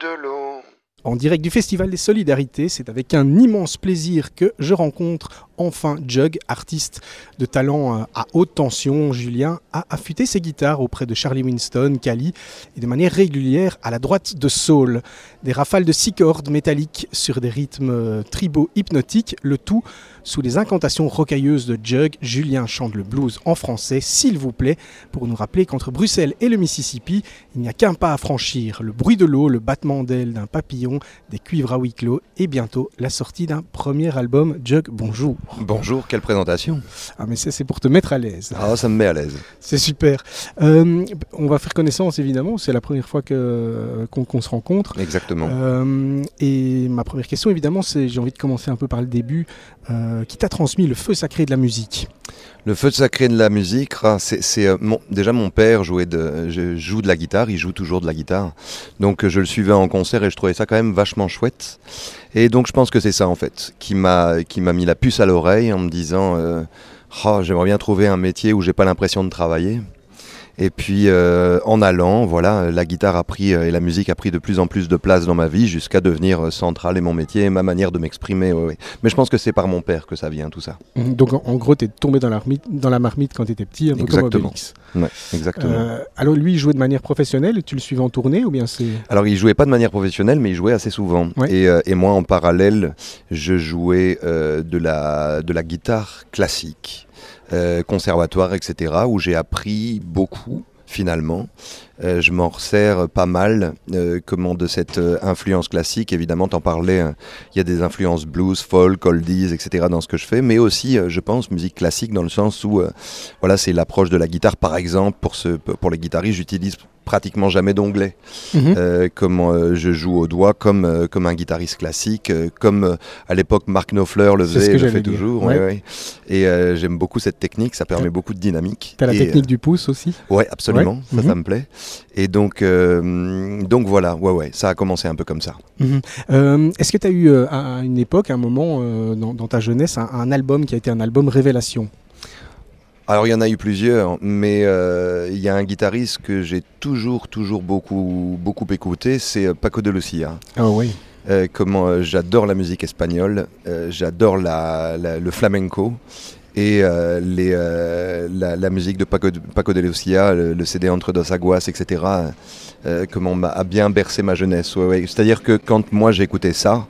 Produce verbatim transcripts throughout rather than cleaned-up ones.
de l'eau. En direct du Festival des Solidarités, c'est avec un immense plaisir que je rencontre enfin Jug, artiste de talent à haute tension. Julien a affûté ses guitares auprès de Charlie Winston, Cali, et de manière régulière à la droite de Soul. Des rafales de six cordes métalliques sur des rythmes tribaux hypnotiques, le tout sous les incantations rocailleuses de Jug. Julien chante le blues en français, s'il vous plaît, pour nous rappeler qu'entre Bruxelles et le Mississippi, il n'y a qu'un pas à franchir. Le bruit de l'eau, le battement d'ailes d'un papillon, des cuivres à huis clos et bientôt la sortie d'un premier album. Jug, bonjour. Bonjour, quelle présentation. Ah mais ça, c'est pour te mettre à l'aise. Ah, ça me met à l'aise. C'est super. Euh, on va faire connaissance évidemment, c'est la première fois que, qu'on, qu'on se rencontre. Exactement. Euh, et ma première question évidemment, c'est, j'ai envie de commencer un peu par le début. Euh, qui t'a transmis le feu sacré de la musique? Le feu sacré de la musique, c'est, c'est euh, mon, déjà mon père jouait de, je, joue de la guitare, il joue toujours de la guitare. Donc je le suivais en concert et je trouvais ça quand même vachement chouette. Et donc je pense que c'est ça en fait, qui m'a, qui m'a mis la puce à l'oreille en me disant euh, oh, j'aimerais bien trouver un métier où j'ai pas l'impression de travailler. Et puis euh, en allant, voilà, la guitare a pris euh, et la musique a pris de plus en plus de place dans ma vie jusqu'à devenir euh, centrale et mon métier et ma manière de m'exprimer. Ouais, ouais. Mais je pense que c'est par mon père que ça vient tout ça. Donc en, en gros, t'es tombé dans la marmite, dans la marmite quand t'étais petit, un peu exactement. Comme Obélix. Ouais, exactement. Euh, alors lui, il jouait de manière professionnelle et tu le suivais en tournée ou bien c'est... Alors il jouait pas de manière professionnelle, mais il jouait assez souvent. Ouais. Et, euh, et moi, en parallèle, je jouais euh, de la de la guitare classique. Euh, conservatoire, et cetera, où j'ai appris beaucoup, finalement. Euh, je m'en resserre pas mal euh, comment de cette euh, influence classique. Évidemment, t'en parlais, il hein, y a des influences blues, folk, oldies, et cetera dans ce que je fais, mais aussi, euh, je pense, musique classique dans le sens où, euh, voilà, c'est l'approche de la guitare. Par exemple, pour, ce, pour les guitaristes, j'utilise pratiquement jamais d'onglet. Mmh. Euh, comment euh, je joue au doigt comme, euh, comme un guitariste classique, euh, comme euh, à l'époque Mark Knopfler le faisait, le fait dire. toujours. Ouais. Ouais, ouais. Et euh, j'aime beaucoup cette technique, ça permet beaucoup de dynamique. T'as la et, technique euh, du pouce aussi? Ouais, absolument, ouais. ça, mmh. ça me plaît. Et donc, euh, donc voilà, ouais, ouais, ça a commencé un peu comme ça. Mmh. Euh, est-ce que tu as eu euh, à une époque, un moment euh, dans, dans ta jeunesse, un, un album qui a été un album révélation? Alors il y en a eu plusieurs, mais il euh, y a un guitariste que j'ai toujours, toujours beaucoup, beaucoup écouté, c'est Paco de Lucia. Ah oh, oui. Euh, comment euh, j'adore la musique espagnole, euh, j'adore la, la, le flamenco et euh, les, euh, la, la musique de Paco de, Paco de Lucia, le, le C D Entre dos Aguas, et cetera. Euh, comment m'a a bien bercé ma jeunesse. Ouais, ouais. C'est-à-dire que quand moi j'écoutais ça,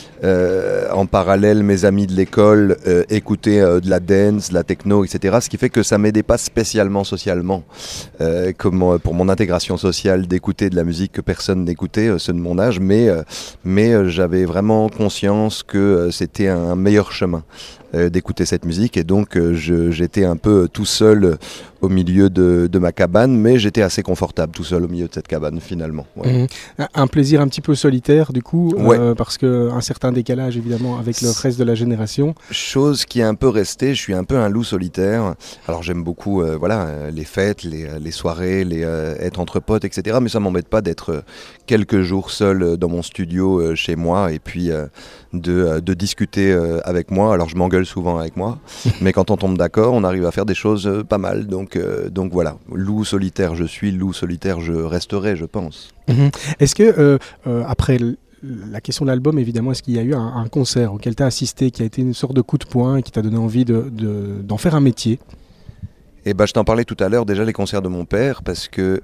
Euh, en parallèle, mes amis de l'école euh, écoutaient euh, de la dance, de la techno, et cetera. Ce qui fait que ça m'aidait pas spécialement socialement, euh, comme pour mon intégration sociale d'écouter de la musique que personne n'écoutait, euh, ceux de mon âge, mais, euh, mais euh, j'avais vraiment conscience que euh, c'était un meilleur chemin euh, d'écouter cette musique, et donc euh, je, j'étais un peu tout seul euh, au milieu de, de ma cabane, mais j'étais assez confortable tout seul au milieu de cette cabane finalement. Ouais. Mmh. Un plaisir un petit peu solitaire du coup, ouais. euh, parce qu'un certain décalage évidemment avec le reste de la génération. Chose qui est un peu restée, je suis un peu un loup solitaire. Alors j'aime beaucoup euh, voilà, les fêtes, les, les soirées, les, euh, être entre potes, et cetera. Mais ça m'embête pas d'être euh, quelques jours seul dans mon studio euh, chez moi et puis euh, de, euh, de discuter euh, avec moi. Alors je m'engueule souvent avec moi, mais quand on tombe d'accord, on arrive à faire des choses euh, pas mal. Donc, euh, donc voilà, loup solitaire je suis, loup solitaire je resterai, je pense. Mmh. Est-ce que euh, euh, après l- la question de l'album, évidemment, est-ce qu'il y a eu un, un concert auquel tu as assisté qui a été une sorte de coup de poing et qui t'a donné envie de, de, d'en faire un métier? Eh ben, je t'en parlais tout à l'heure, déjà les concerts de mon père, parce que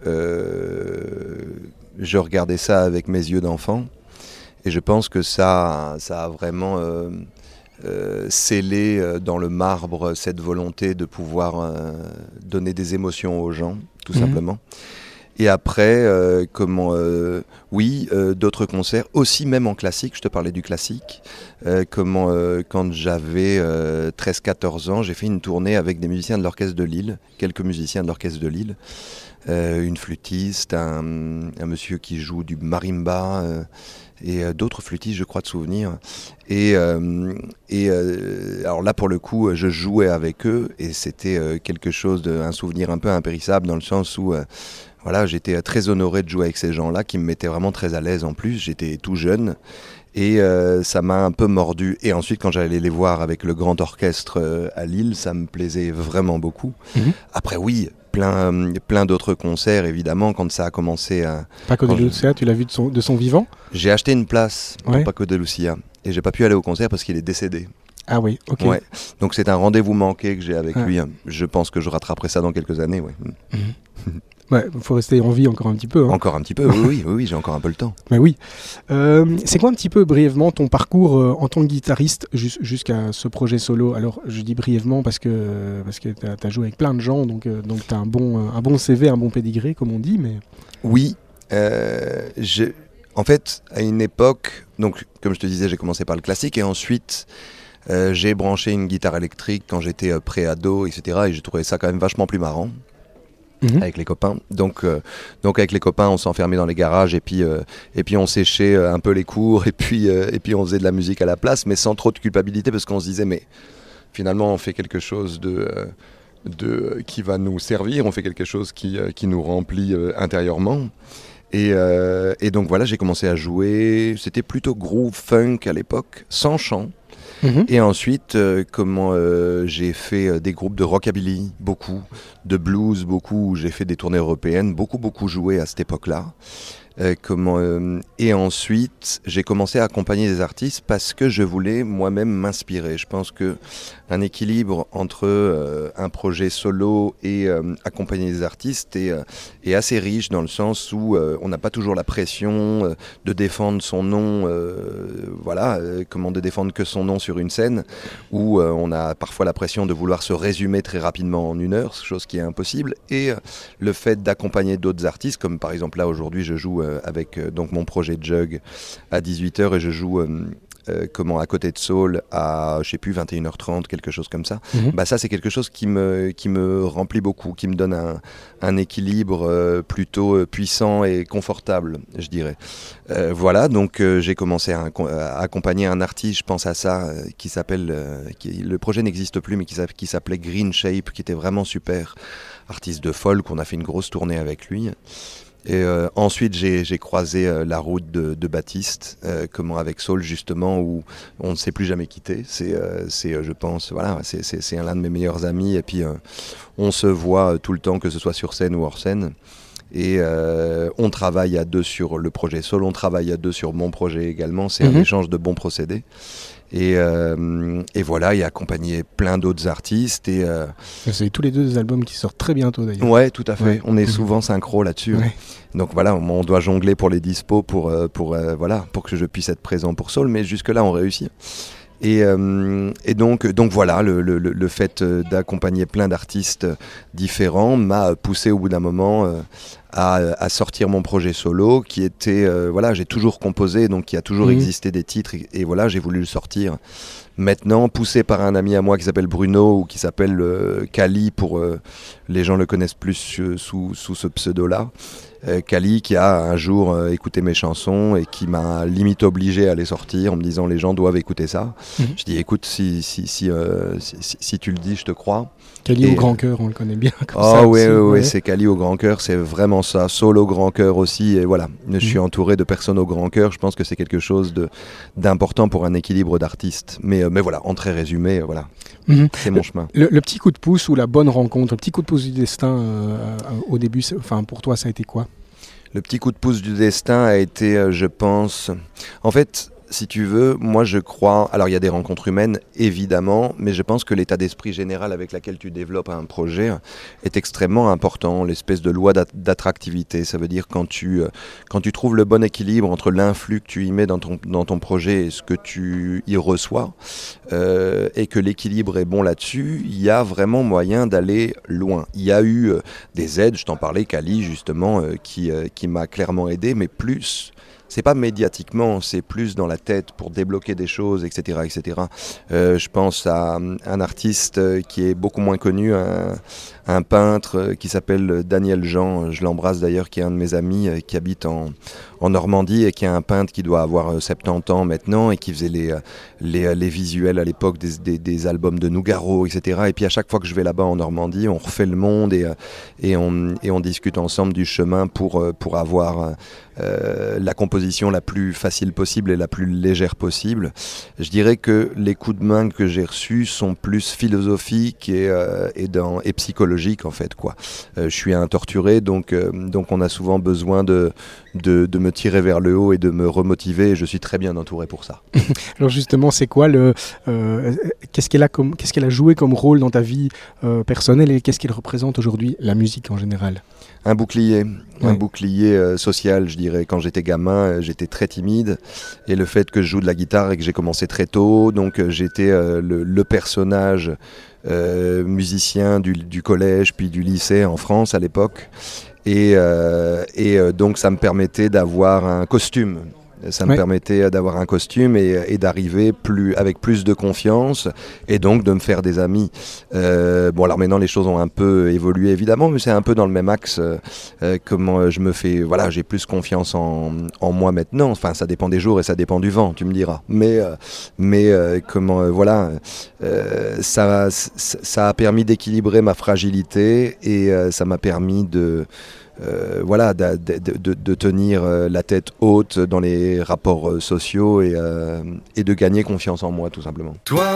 euh, je regardais ça avec mes yeux d'enfant et je pense que ça, ça a vraiment euh, euh, scellé euh, dans le marbre cette volonté de pouvoir euh, donner des émotions aux gens, tout mmh. simplement. Et après, euh, comment, euh, oui, euh, d'autres concerts, aussi même en classique, je te parlais du classique, euh, comment, euh, quand j'avais euh, treize quatorze ans, j'ai fait une tournée avec des musiciens de l'Orchestre de Lille, quelques musiciens de l'Orchestre de Lille, euh, une flûtiste, un, un monsieur qui joue du marimba, euh, et euh, d'autres flûtistes, je crois, de souvenir. Et, euh, et euh, alors là, pour le coup, je jouais avec eux, et c'était euh, quelque chose, de, un souvenir un peu impérissable, dans le sens où... Euh, Voilà, j'étais très honoré de jouer avec ces gens-là qui me mettaient vraiment très à l'aise en plus. J'étais tout jeune et euh, ça m'a un peu mordu. Et ensuite, quand j'allais les voir avec le grand orchestre euh, à Lille, ça me plaisait vraiment beaucoup. Mmh. Après, oui, plein, plein d'autres concerts, évidemment, quand ça a commencé à... Paco de je... Lucia, tu l'as vu de son, de son vivant? J'ai acheté une place pour ouais. Paco de Lucia et j'ai pas pu aller au concert parce qu'il est décédé. Ah oui, ok. Ouais. Donc c'est un rendez-vous manqué que j'ai avec ah. lui. Je pense que je rattraperai ça dans quelques années. Ouais. Mmh. Ouais, il faut rester en vie encore un petit peu. Hein. Encore un petit peu, oui, oui, oui, oui, j'ai encore un peu le temps. Mais oui. Euh, c'est quoi un petit peu brièvement ton parcours euh, en tant que guitariste jus- jusqu'à ce projet solo? Alors je dis brièvement parce que, parce que tu as joué avec plein de gens, donc, euh, donc tu as un bon, un bon C V, un bon pédigré, comme on dit. Mais... Oui, euh, j'ai... en fait, à une époque, donc, comme je te disais, j'ai commencé par le classique et ensuite... Euh, j'ai branché une guitare électrique quand j'étais euh, pré-ado, et cetera. Et j'ai trouvé ça quand même vachement plus marrant mmh. avec les copains. Donc, euh, donc avec les copains, on s'enfermait dans les garages et puis, euh, et puis on séchait euh, un peu les cours et puis, euh, et puis on faisait de la musique à la place, mais sans trop de culpabilité parce qu'on se disait, mais finalement on fait quelque chose de, euh, de, qui va nous servir, on fait quelque chose qui, euh, qui nous remplit euh, intérieurement. Et, euh, et donc voilà, j'ai commencé à jouer, c'était plutôt groove funk à l'époque, sans chant. Mmh. Et ensuite, euh, comment euh, j'ai fait euh, des groupes de rockabilly, beaucoup, de blues, beaucoup, j'ai fait des tournées européennes, beaucoup, beaucoup joué à cette époque-là. Euh, comment, euh, et ensuite, j'ai commencé à accompagner des artistes parce que je voulais moi-même m'inspirer. Je pense qu'un équilibre entre euh, un projet solo et euh, accompagner des artistes est, euh, est assez riche dans le sens où euh, on n'a pas toujours la pression euh, de défendre son nom, euh, voilà, euh, comment de défendre que son nom sur une scène, où euh, on a parfois la pression de vouloir se résumer très rapidement en une heure, chose qui est impossible. Et euh, le fait d'accompagner d'autres artistes, comme par exemple là aujourd'hui je joue avec euh, donc mon projet Jug à dix-huit heures et je joue euh, euh, comment à côté de Soul à je sais plus vingt et une heures trente, quelque chose comme ça. Mmh. Bah ça c'est quelque chose qui me qui me remplit beaucoup, qui me donne un, un équilibre euh, plutôt euh, puissant et confortable, je dirais. Euh, voilà, donc euh, j'ai commencé à, à accompagner un artiste, je pense à ça, euh, qui s'appelle euh, qui, le projet n'existe plus mais qui, qui s'appelait Green Shape, qui était vraiment super, artiste de folk, on a fait une grosse tournée avec lui. Et euh, ensuite j'ai, j'ai croisé euh, la route de, de Baptiste, euh, comment avec Soul justement, où on ne s'est plus jamais quitté. C'est, euh, c'est euh, je pense, voilà, c'est, c'est, c'est l'un de mes meilleurs amis. Et puis euh, on se voit euh, tout le temps, que ce soit sur scène ou hors scène. Et euh, on travaille à deux sur le projet Soul, on travaille à deux sur mon projet également. C'est mmh. un échange de bons procédés. Et, euh, et voilà, il a accompagné plein d'autres artistes. Et, euh... c'est tous les deux des albums qui sortent très bientôt d'ailleurs. Ouais, tout à fait. Ouais. On est mmh. souvent synchro là-dessus. Ouais. Donc voilà, on, on doit jongler pour les dispos, pour, pour, euh, voilà, pour que je puisse être présent pour Soul. Mais jusque-là, on réussit. Et, euh, et donc, donc voilà, le, le, le fait d'accompagner plein d'artistes différents m'a poussé au bout d'un moment euh, à, à sortir mon projet solo, qui était, euh, voilà, j'ai toujours composé, donc qui a toujours mmh. existé des titres, et, et voilà, j'ai voulu le sortir. Maintenant, poussé par un ami à moi qui s'appelle Bruno, ou qui s'appelle euh, Kali, pour euh, les gens le connaissent plus euh, sous, sous ce pseudo-là. Euh, Kali qui a un jour euh, écouté mes chansons et qui m'a limite obligé à les sortir en me disant les gens doivent écouter ça. Mmh. Je dis écoute, si, si, si, euh, si, si, si tu le dis, je te crois. Kali au grand cœur, on le connaît bien comme oh, ça. Oui, aussi, oui, ouais. oui, c'est Kali au grand cœur, c'est vraiment ça. Soul au grand cœur aussi. Et voilà, je mmh. suis entouré de personnes au grand cœur. Je pense que c'est quelque chose de, d'important pour un équilibre d'artistes. Mais, euh, mais voilà, en très résumé, voilà. Mmh. C'est mon le, chemin. Le, le petit coup de pouce ou la bonne rencontre, le petit coup de pouce du destin euh, au début, enfin pour toi, ça a été quoi ? Le petit coup de pouce du destin a été, euh, je pense... En fait, si tu veux, moi je crois... Alors il y a des rencontres humaines, évidemment, mais je pense que l'état d'esprit général avec lequel tu développes un projet est extrêmement important. L'espèce de loi d'attractivité, ça veut dire quand tu, euh, quand tu trouves le bon équilibre entre l'influx que tu y mets dans ton, dans ton projet et ce que tu y reçois, euh, et que l'équilibre est bon là-dessus, il y a vraiment moyen d'aller loin. Il y a eu euh, des aides, je t'en parlais, Kali justement, euh, qui, euh, qui m'a clairement aidé, mais plus... C'est pas médiatiquement, c'est plus dans la tête pour débloquer des choses, et cetera, et cetera. Euh, je pense à un artiste qui est beaucoup moins connu, un, un peintre qui s'appelle Daniel Jean, je l'embrasse d'ailleurs, qui est un de mes amis, qui habite en, en Normandie et qui est un peintre qui doit avoir soixante-dix ans maintenant et qui faisait les, les, les visuels à l'époque des, des, des albums de Nougaro, et cetera. Et puis à chaque fois que je vais là-bas en Normandie, on refait le monde et, et, on, et on discute ensemble du chemin pour, pour avoir euh, la composition la plus facile possible et la plus légère possible. Je dirais que les coups de main que j'ai reçus sont plus philosophiques et, euh, et, dans, et psychologiques en fait, quoi. Euh, je suis un torturé, donc, euh, donc on a souvent besoin de, de, de me tirer vers le haut et de me remotiver, et je suis très bien entouré pour ça. Alors justement, c'est quoi le, euh, qu'est-ce qu'elle a comme, qu'est-ce qu'elle a joué comme rôle dans ta vie euh, personnelle, et qu'est-ce qu'elle représente aujourd'hui, la musique en général? Un bouclier, ouais. un bouclier euh, social, je dirais. Quand j'étais gamin, euh, j'étais très timide, et le fait que je joue de la guitare et que j'ai commencé très tôt, donc euh, j'étais euh, le, le personnage euh, musicien du, du collège puis du lycée en France à l'époque, et, euh, et euh, donc ça me permettait d'avoir un costume. Ça me ouais. permettait d'avoir un costume et, et d'arriver plus, avec plus de confiance, et donc de me faire des amis. Euh, bon, alors maintenant les choses ont un peu évolué évidemment, mais c'est un peu dans le même axe. Euh, comment je me fais, voilà, j'ai plus confiance en, en moi maintenant. Enfin, ça dépend des jours et ça dépend du vent, tu me diras. Mais, euh, mais euh, comment, euh, voilà, euh, ça, ça a permis d'équilibrer ma fragilité, et euh, ça m'a permis de Euh, voilà, de, de, de, de tenir la tête haute dans les rapports sociaux, et, euh, et de gagner confiance en moi, tout simplement. Toi